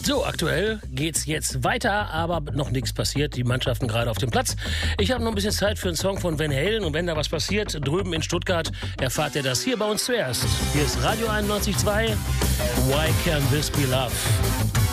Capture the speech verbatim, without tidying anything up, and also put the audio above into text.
So, aktuell geht's jetzt weiter, aber noch nichts passiert. Die Mannschaften gerade auf dem Platz. Ich habe noch ein bisschen Zeit für einen Song von Van Halen. Und wenn da was passiert, drüben in Stuttgart, erfahrt ihr das hier bei uns zuerst. Hier ist Radio einundneunzig Komma zwei. Why Can't This Be Love?